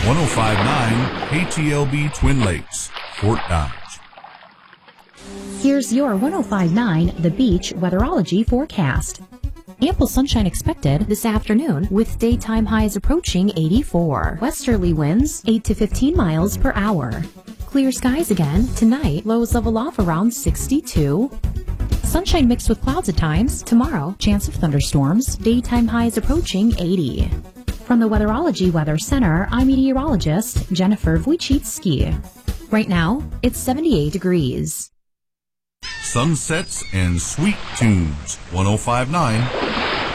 1059 KTLB Twin Lakes, Fort Dodge. Here's your 1059 The Beach weatherology forecast. Ample sunshine expected this afternoon with daytime highs approaching 84. Westerly winds 8 to 15 miles per hour. Clear skies again tonight, lows level off around 62. Sunshine mixed with clouds at times. Tomorrow, chance of thunderstorms, daytime highs approaching 80. From the Weatherology Weather Center, I'm meteorologist Jennifer Wojcicki. Right now, it's 78 degrees. Sunsets and Sweet Tunes, 1059